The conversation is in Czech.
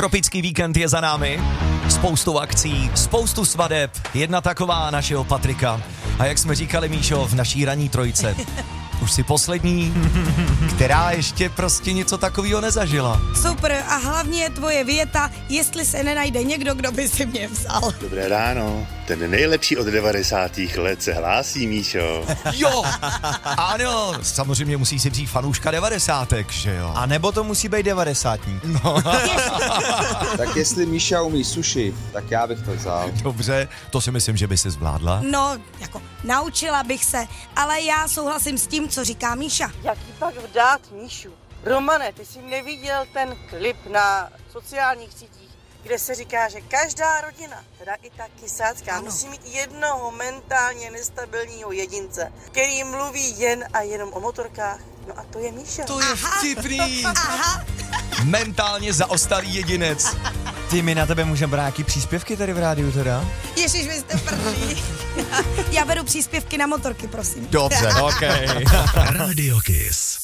Tropický víkend je za námi, spoustu akcí, spoustu svadeb, jedna taková našeho Patrika. A jak jsme říkali, Míšo, v naší ranní trojce, už si poslední, která ještě prostě něco takového nezažila. Super, a hlavně tvoje věta, jestli se nenajde někdo, kdo by si mě vzal. Dobré ráno, ten nejlepší od 90. let se hlásí, Míšo. Jo, ano, samozřejmě musí si vzít fanouška 90, že jo. A nebo to musí být 90. No. Tak jestli Míša umí sushi, tak já bych to vzal. Dobře, to si myslím, že by si zvládla. No, jako naučila bych se, ale já souhlasím s tím, co říká Míša. Jak jí pak vdát, Míšu? Romane, ty jsi neviděl ten klip na sociálních sítích, kde se říká, že každá rodina, teda i ta kysácká, musí mít jednoho mentálně nestabilního jedince, který mluví jen a jenom o motorkách. No a to je Míša. To je vtipný. Mentálně zaostalý jedinec. Ty, my na tebe můžeme brát nějaký příspěvky tady v rádiu teda? Ježiš, vy jste první. Já beru příspěvky na motorky, prosím. Dobře, okej. Radio Kiss.